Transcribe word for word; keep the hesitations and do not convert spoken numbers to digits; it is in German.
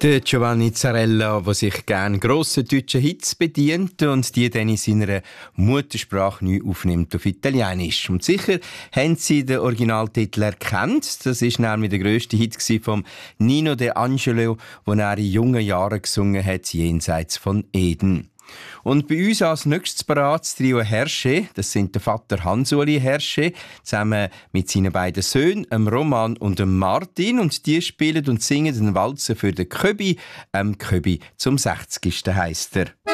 Der Giovanni Zarella, der sich gerne grossen deutschen Hits bedient und die dann in seiner Muttersprache neu aufnimmt auf Italienisch. Und sicher haben Sie den Originaltitel erkannt. Das ist nämlich der grösste Hit von Nino De Angelo, den er in jungen Jahren gesungen hat, jenseits von Eden. Und bei uns als nächstes parat das Trio Hergé, das sind der Vater Hans-Uli Hergé, zusammen mit seinen beiden Söhnen, dem Roman und dem Martin. Und die spielen und singen den Walzer für den Köbi. Ähm, Köbi zum sechzigsten heisst er.